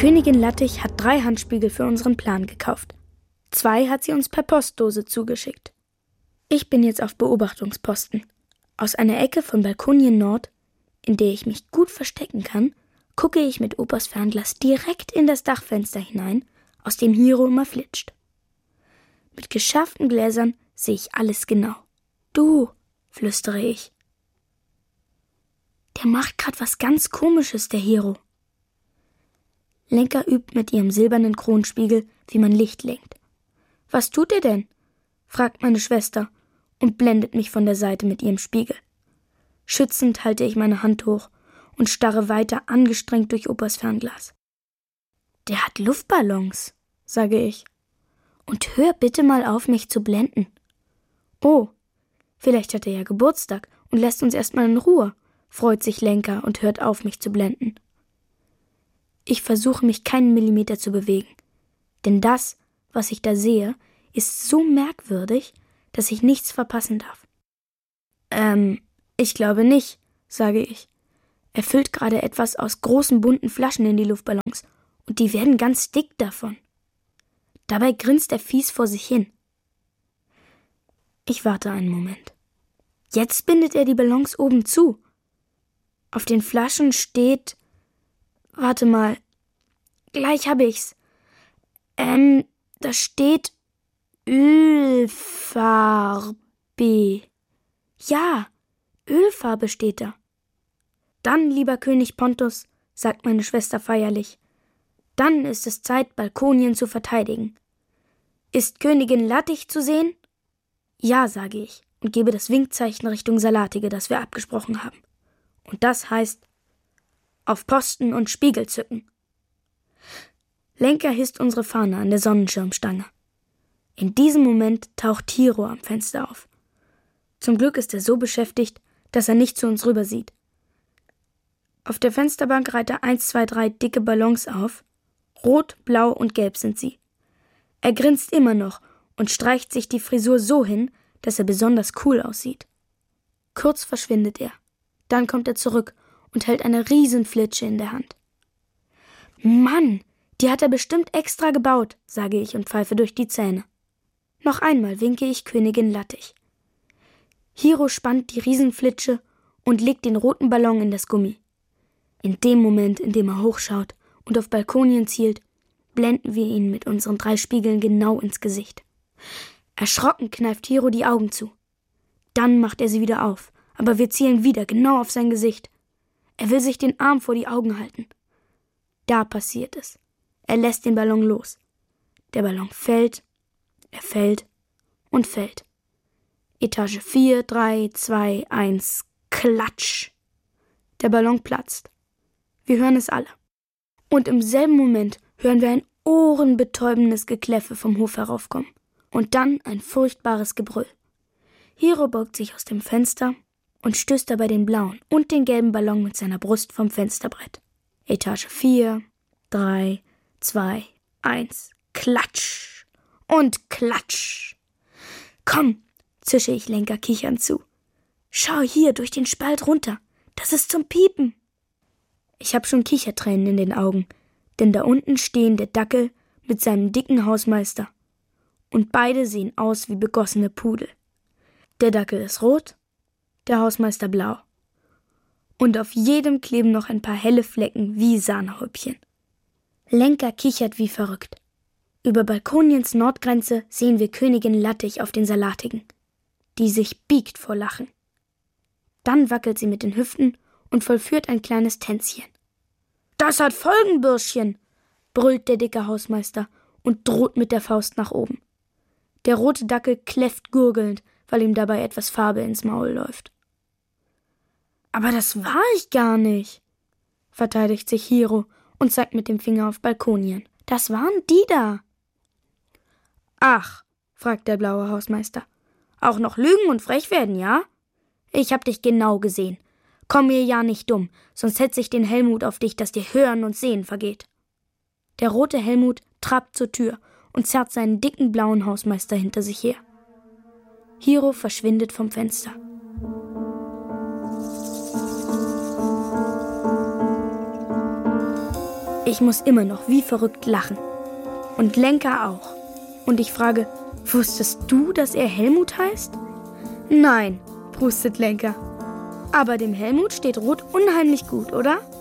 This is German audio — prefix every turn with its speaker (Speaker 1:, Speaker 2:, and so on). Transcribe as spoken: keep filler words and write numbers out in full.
Speaker 1: Königin Lattich hat drei Handspiegel für unseren Plan gekauft. Zwei hat sie uns per Postdose zugeschickt. Ich bin jetzt auf Beobachtungsposten. Aus einer Ecke von Balkonien Nord, in der ich mich gut verstecken kann, gucke ich mit Opas Fernglas direkt in das Dachfenster hinein, aus dem Hiro immer flitscht. Mit geschärften Gläsern sehe ich alles genau. Du, flüstere ich. Der macht grad was ganz Komisches, der Hiro. Lenka übt mit ihrem silbernen Kronspiegel, wie man Licht lenkt. Was tut er denn? Fragt meine Schwester und blendet mich von der Seite mit ihrem Spiegel. Schützend halte ich meine Hand hoch und starre weiter angestrengt durch Opas Fernglas. Der hat Luftballons, sage ich. Und hör bitte mal auf, mich zu blenden. Oh, vielleicht hat er ja Geburtstag und lässt uns erstmal in Ruhe, freut sich Lenka und hört auf, mich zu blenden. Ich versuche mich keinen Millimeter zu bewegen, denn das, was ich da sehe, ist so merkwürdig, dass ich nichts verpassen darf. Ähm, ich glaube nicht, sage ich. Er füllt gerade etwas aus großen bunten Flaschen in die Luftballons und die werden ganz dick davon. Dabei grinst er fies vor sich hin. Ich warte einen Moment. Jetzt bindet er die Ballons oben zu. Auf den Flaschen steht... Warte mal, gleich habe ich's. Ähm, da steht Ölfarbe. Ja, Ölfarbe steht da. Dann, lieber König Pontus, sagt meine Schwester feierlich, dann ist es Zeit, Balkonien zu verteidigen. Ist Königin Lattich zu sehen? Ja, sage ich und gebe das Winkzeichen Richtung Salatige, das wir abgesprochen haben. Und das heißt, auf Posten und Spiegel zücken. Lenka hisst unsere Fahne an der Sonnenschirmstange. In diesem Moment taucht Hiro am Fenster auf. Zum Glück ist er so beschäftigt, dass er nicht zu uns rüber sieht. Auf der Fensterbank reiht er eins, zwei, drei dicke Ballons auf. Rot, blau und gelb sind sie. Er grinst immer noch und streicht sich die Frisur so hin, dass er besonders cool aussieht. Kurz verschwindet er. Dann kommt er zurück und hält eine Riesenflitsche in der Hand. Mann, die hat er bestimmt extra gebaut, sage ich und pfeife durch die Zähne. Noch einmal winke ich Königin Lattich. Hiro spannt die Riesenflitsche und legt den roten Ballon in das Gummi. In dem Moment, in dem er hochschaut und auf Balkonien zielt, blenden wir ihn mit unseren drei Spiegeln genau ins Gesicht. Erschrocken kneift Hiro die Augen zu. Dann macht er sie wieder auf, aber wir zielen wieder genau auf sein Gesicht. Er will sich den Arm vor die Augen halten. Da passiert es. Er lässt den Ballon los. Der Ballon fällt, er fällt und fällt. Etage vier, drei, zwei, eins, klatsch. Der Ballon platzt. Wir hören es alle. Und im selben Moment hören wir ein ohrenbetäubendes Gekläffe vom Hof heraufkommen. Und dann ein furchtbares Gebrüll. Hiro beugt sich aus dem Fenster und stößt dabei den blauen und den gelben Ballon mit seiner Brust vom Fensterbrett. Etage vier, drei, zwei, eins, klatsch und klatsch. Komm, zische ich Lenka kichernd zu. Schau hier durch den Spalt runter, das ist zum Piepen. Ich hab schon Kichertränen in den Augen, denn da unten stehen der Dackel mit seinem dicken Hausmeister. Und beide sehen aus wie begossene Pudel. Der Dackel ist rot, der Hausmeister blau. Und auf jedem kleben noch ein paar helle Flecken wie Sahnehäubchen. Lenka kichert wie verrückt. Über Balkoniens Nordgrenze sehen wir Königin Lattich auf den Salatigen, die sich biegt vor Lachen. Dann wackelt sie mit den Hüften und vollführt ein kleines Tänzchen. »Das hat Folgen, Bürschchen«, brüllt der dicke Hausmeister und droht mit der Faust nach oben. Der rote Dackel kläfft gurgelnd, weil ihm dabei etwas Farbe ins Maul läuft. »Aber das war ich gar nicht«, verteidigt sich Hiro und zeigt mit dem Finger auf Balkonien. »Das waren die da.« »Ach«, fragt der blaue Hausmeister, »auch noch lügen und frech werden, ja? Ich hab dich genau gesehen. Komm mir ja nicht dumm, sonst setz ich den Helmut auf dich, dass dir Hören und Sehen vergeht.« Der rote Helmut trabt zur Tür und zerrt seinen dicken blauen Hausmeister hinter sich her. Hiro verschwindet vom Fenster. Ich muss immer noch wie verrückt lachen. Und Lenka auch. Und ich frage, wusstest du, dass er Helmut heißt? Nein, prustet Lenka. Aber dem Helmut steht Rot unheimlich gut, oder?